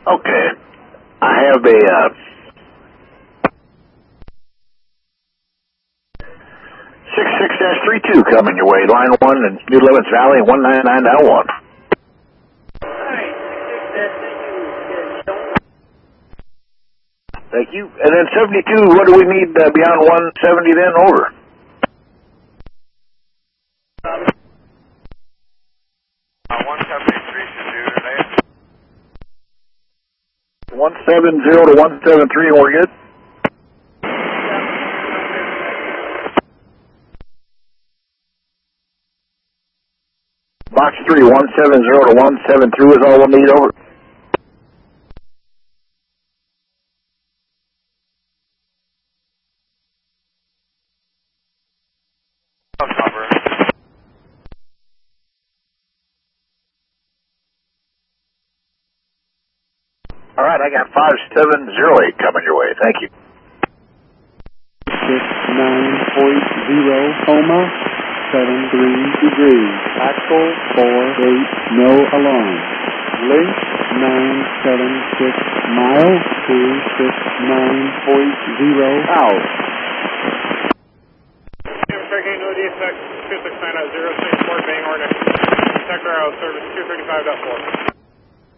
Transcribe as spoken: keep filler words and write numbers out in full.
Okay. I have a uh, six six three two coming your way. Line one in New Lemons Valley, one nine nine nine one. Thank you. And then seventy-two, what do we need uh, beyond one seventy then? Over. Uh, one seventy-three should do today. one seventy to one seventy-three, and we're good? Box three, one seventy to one seventy-three is all we'll need. Over. Cover. All right, I got five seven zero eight coming your way. Thank you. six nine point zero, Coma, seven three degrees. Axle four eight, no alarm. Link nine seven six mile, two six nine point zero out. Checking O D S X two six nine at zero six four Bangor next sector out service two thirty-five point four.